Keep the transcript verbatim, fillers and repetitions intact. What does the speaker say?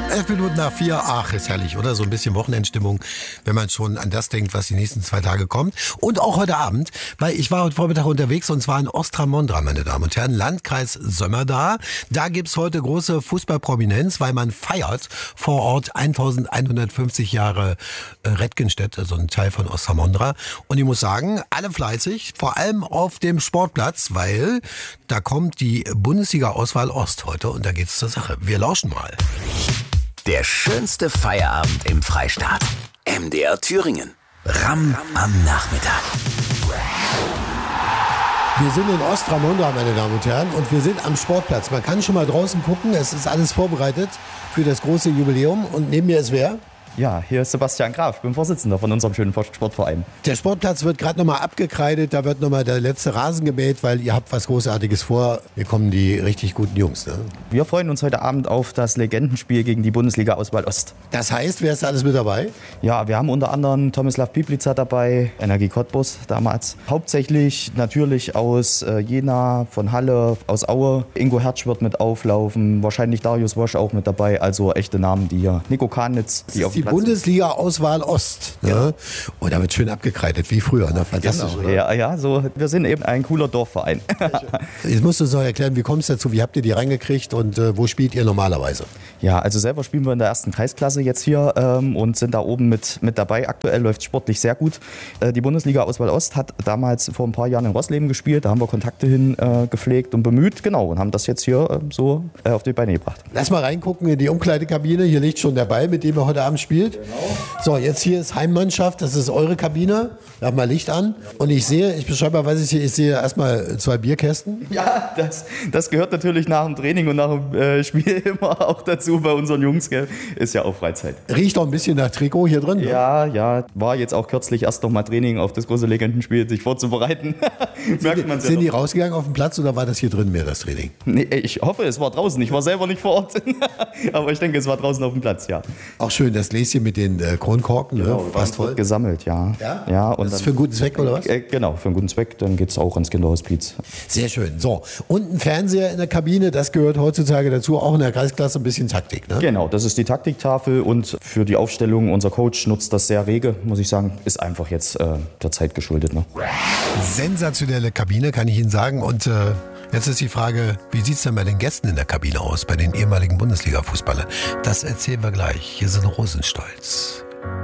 Elf Minuten nach vier, ach, ist herrlich, oder? So ein bisschen Wochenendstimmung, wenn man schon an das denkt, was die nächsten zwei Tage kommt. Und auch heute Abend, weil ich war heute Vormittag unterwegs und zwar in Ostramondra, meine Damen und Herren, Landkreis Sömmerda. Da gibt's heute große Fußballprominenz, weil man feiert vor Ort eintausendeinhundertfünfzig Jahre Redgenstedt, also ein Teil von Ostramondra. Und ich muss sagen, alle fleißig, vor allem auf dem Sportplatz, weil da kommt die Bundesliga-Auswahl Ost heute und da geht's zur Sache. Wir lauschen mal. Der schönste Feierabend im Freistaat. M D R Thüringen. Ram am Nachmittag. Wir sind in Ostramondra, meine Damen und Herren, und wir sind am Sportplatz. Man kann schon mal draußen gucken, es ist alles vorbereitet für das große Jubiläum. Und neben mir ist wer? Ja, hier ist Sebastian Graf, ich bin Vorsitzender von unserem schönen Sportverein. Der Sportplatz wird gerade nochmal abgekreidet, da wird nochmal der letzte Rasen gemäht, weil ihr habt was Großartiges vor. Hier kommen die richtig guten Jungs, ne? Wir freuen uns heute Abend auf das Legendenspiel gegen die Bundesliga-Auswahl Ost. Das heißt, wer ist da alles mit dabei? Ja, wir haben unter anderem Tomislav Piplica dabei, Energie Cottbus damals. Hauptsächlich natürlich aus äh, Jena, von Halle, aus Aue. Ingo Hertz wird mit auflaufen, wahrscheinlich Darius Wosch auch mit dabei, also echte Namen, die hier. Nico Kanitz, die auf die Bundesliga-Auswahl Ost. Ne? Ja. Und da wird schön abgekreidet, wie früher. Ne? Fantastisch. Genau. Ja, ja, so, wir sind eben ein cooler Dorfverein. Jetzt musst du uns noch erklären, wie kommt es dazu, wie habt ihr die reingekriegt und äh, wo spielt ihr normalerweise? Ja, also selber spielen wir in der ersten Kreisklasse jetzt hier ähm, und sind da oben mit, mit dabei. Aktuell läuft sportlich sehr gut. Äh, die Bundesliga-Auswahl Ost hat damals vor ein paar Jahren in Rosleben gespielt. Da haben wir Kontakte hin äh, gepflegt und bemüht, genau, und haben das jetzt hier äh, so äh, auf die Beine gebracht. Lass mal reingucken in die Umkleidekabine. Hier liegt schon der Ball, mit dem ihr heute Abend spielt. Genau. So, jetzt hier ist Heimmannschaft, das ist eure Kabine. Wir haben mal Licht an. Und ich sehe, ich beschreibe mal, was ich sehe. Ich sehe erstmal zwei Bierkästen. Ja, das, das gehört natürlich nach dem Training und nach dem äh, Spiel immer auch dazu bei unseren Jungs. Gell? Ist ja auch Freizeit. Riecht auch ein bisschen nach Trikot hier drin. Ja, ne? ja. War jetzt auch kürzlich erst noch mal Training auf das große Legendenspiel, sich vorzubereiten. Merkt man Sind ja die rausgegangen auf den Platz oder war das hier drin mehr, das Training? Nee, ich hoffe, es war draußen. Ich war selber nicht vor Ort. Aber ich denke, es war draußen auf dem Platz, ja. Auch schön, das Gläschen mit den äh, Kronkorken, genau, ne? Fast voll. Gesammelt, ja. Ja? ja und das ist dann, für einen guten Zweck, oder was? Äh, genau, für einen guten Zweck. Dann geht es auch ans Kinderhospiz. Sehr schön. So, und ein Fernseher in der Kabine, das gehört heutzutage dazu, auch in der Kreisklasse ein bisschen Taktik, ne? Genau, das ist die Taktiktafel und für die Aufstellung, unser Coach nutzt das sehr rege, muss ich sagen, ist einfach jetzt äh, der Zeit geschuldet. Ne? Sensationelle Kabine, kann ich Ihnen sagen. Und äh, jetzt ist die Frage, wie sieht es denn bei den Gästen in der Kabine aus, bei den ehemaligen Bundesliga-Fußballern? Das erzählen wir gleich. Hier sind Rosenstolz.